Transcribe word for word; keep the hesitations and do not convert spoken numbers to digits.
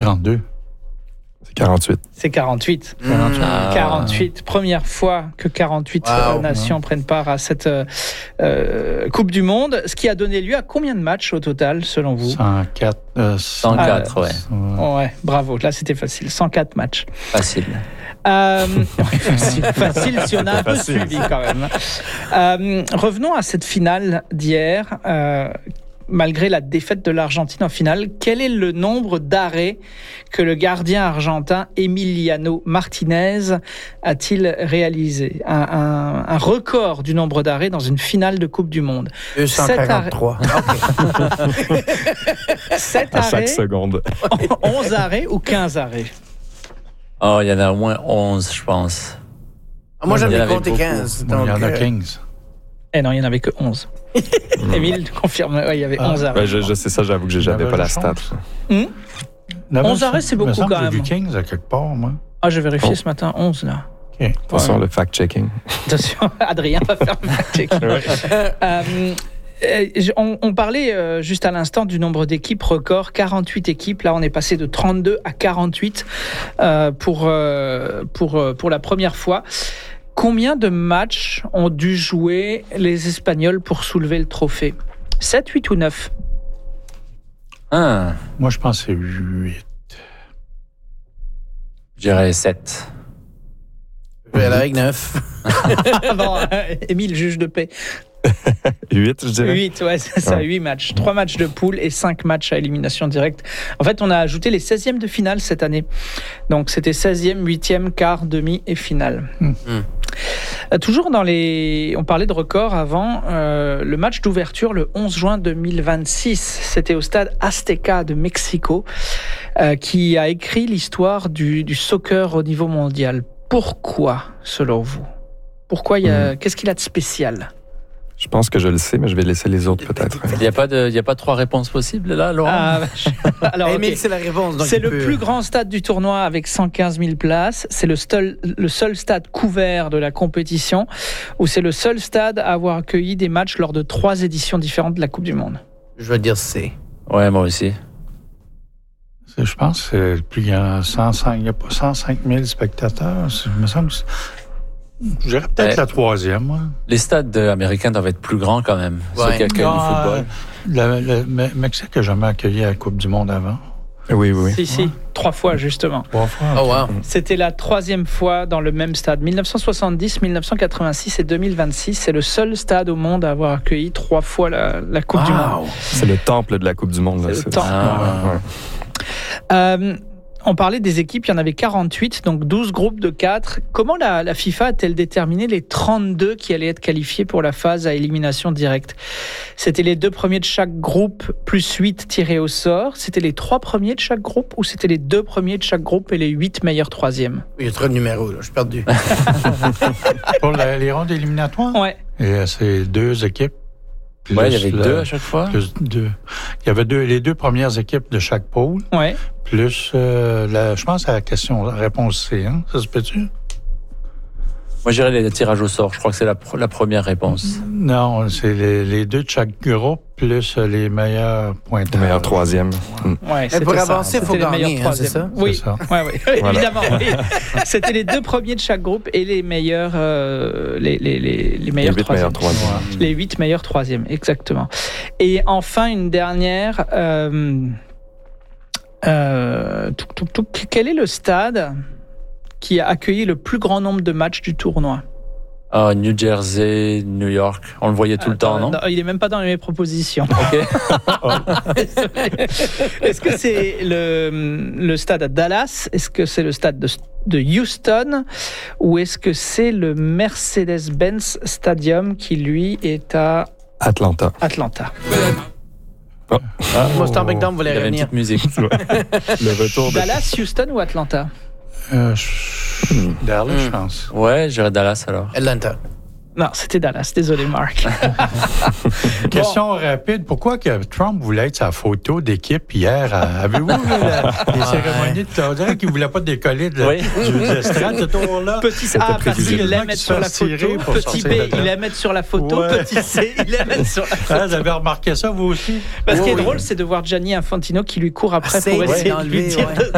trente-deux. C'est quarante-huit. C'est quarante-huit. Mmh. Ah. quarante-huit. Première fois que quarante-huit wow. nations wow. prennent part à cette euh, Coupe du Monde. Ce qui a donné lieu à combien de matchs au total, selon vous? cent quatre. Euh, cent quatre, ah, ouais. ouais. Ouais, bravo. Là, c'était facile. cent quatre matchs. Facile. Euh, facile, facile si on a un peu suivi quand même. Euh, revenons à cette finale d'hier. Euh, Malgré la défaite de l'Argentine en finale, quel est le nombre d'arrêts que le gardien argentin Emiliano Martinez a-t-il réalisé? Un, un, un record du nombre d'arrêts dans une finale de Coupe du Monde. deux cent quarante-trois. Okay. sept à arrêts, chaque seconde. onze arrêts ou quinze arrêts? Oh, il y en a au moins onze, je pense. Ah, moi, j'avais compté quinze. Donc, il y en a quinze. Eh non, il n'y en avait que onze. Émile confirme, ouais, il y avait ah, onze arrêts. Ouais, je, je sais ça, j'avoue que j'avais pas la stat. Hum? onze arrêts, c'est beaucoup quand même. J'ai vu quinze à quelque part, moi. Ah, j'ai vérifié oh. ce matin, onze là. Okay. Attention, ouais. Le fact-checking. Attention, Adrien va faire le fact-checking. Ouais. euh, On, on parlait euh, juste à l'instant du nombre d'équipes record, quarante-huit équipes. Là, on est passé de trente-deux à quarante-huit euh, pour, euh, pour, euh, pour la première fois. Combien de matchs ont dû jouer les Espagnols pour soulever le trophée? sept, huit ou neuf? Ah. Moi, je pense que c'est huit. Je dirais sept. Je vais aller avec neuf. Bon, euh, Émile, juge de paix. huit, je dirais. huit, ouais, c'est ça, huit matchs. trois matchs de poule et cinq matchs à élimination directe. En fait, on a ajouté les seizièmes de finale cette année. Donc, c'était seizième, huitième, quart, demi et finale. Mmh. Euh, toujours dans les... On parlait de records avant. Euh, le match d'ouverture, le onze juin deux mille vingt-six, c'était au stade Azteca de Mexico, euh, qui a écrit l'histoire du, du soccer au niveau mondial. Pourquoi, selon vous? Pourquoi il y a... Mmh. Qu'est-ce qu'il a de spécial? Je pense que je le sais, mais je vais laisser les autres peut-être. Il n'y a pas de, il y a pas trois réponses possibles là, Laurent. Ah, alors, okay. C'est la réponse. Donc c'est le peut... plus grand stade du tournoi avec cent quinze mille places. C'est le seul, le seul stade couvert de la compétition, ou c'est le seul stade à avoir accueilli des matchs lors de trois éditions différentes de la Coupe du Monde. Je vais dire C. Ouais, moi aussi. Je pense que c'est le plus grand. cent cinq, il n'y a pas cent cinq mille spectateurs. Il me semble que je dirais peut-être eh, la troisième. Moi. Les stades américains doivent être plus grands quand même, ouais. ceux qui accueillent non, le football. Le, le, le Mexique n'a jamais accueilli la Coupe du Monde avant. Oui, oui, oui. Si, si, ouais. trois fois justement. Trois fois. Oh, wow. C'était la troisième fois dans le même stade. dix-neuf cent soixante-dix, dix-neuf cent quatre-vingt-six et deux mille vingt-six, c'est le seul stade au monde à avoir accueilli trois fois la, la Coupe wow. du Monde. C'est le temple de la Coupe du Monde. C'est là, le c'est temple. Ah, ouais. Euh, On parlait des équipes, il y en avait quarante-huit, donc douze groupes de quatre. Comment la, la FIFA a-t-elle déterminé les trente-deux qui allaient être qualifiés pour la phase à élimination directe? C'était les deux premiers de chaque groupe, plus huit tirés au sort. C'était les trois premiers de chaque groupe ou c'était les deux premiers de chaque groupe et les huit meilleurs troisièmes? Il y a trop de numéros, là. Je suis perdu. Pour la, les rondes éliminatoires? Ouais. Et c'est deux équipes. Oui, il y avait la, deux à chaque fois. Plus deux. Il y avait deux, les deux premières équipes de chaque pôle. Ouais. Plus, euh, la, je pense à la question, la réponse C, hein? Ça se peut-tu? Moi, j'irais les tirages au sort. Je crois que c'est la, la première réponse. Non, c'est les, les deux de chaque groupe, plus les meilleurs pointages. Les meilleurs troisièmes. Ouais, Mais pour avancer, il faut gagner, hein, c'est ça? Oui, c'est ça. Ouais, ouais. Voilà. Évidemment. Oui. C'était les deux premiers de chaque groupe et les meilleurs, euh, les, les, les, les meilleurs les troisièmes. troisièmes. Ouais. Les huit meilleurs troisièmes, exactement. Et enfin, une dernière... Euh, euh, tout, tout, tout, quel est le stade qui a accueilli le plus grand nombre de matchs du tournoi? Ah, New Jersey, New York. On le voyait tout Attends, le temps, non? non il n'est même pas dans mes propositions. OK. Est-ce que c'est le, le stade à Dallas? Est-ce que c'est le stade de, de Houston? Ou est-ce que c'est le Mercedes-Benz Stadium qui, lui, est à... Atlanta. Atlanta. Oh. Ah, moi, Star McDonald voulait revenir. Il y avait une petite musique. Le retour de... Dallas, Houston ou Atlanta? Euh, je... hmm. Dallas, hmm. je pense. Ouais, j'irais Dallas alors. Atlanta. Non, c'était Dallas. Désolé, Marc. Question bon. rapide. Pourquoi que Trump voulait être sa photo d'équipe hier? À... Avez-vous vu la... les cérémonies de Todor qu'il ne voulait pas décoller de, oui. du estrade de tour-là? Petit A, parce qu'il aimait mettre sur la photo. Petit B, il aimait mettre sur la photo. Ouais. Petit C, il aimait mettre sur la photo. Ah, vous avez remarqué ça, vous aussi? Parce oh, ce qui est oui. drôle, c'est de voir Gianni Infantino qui lui court après ah, pour essayer ouais, de lui dire ouais.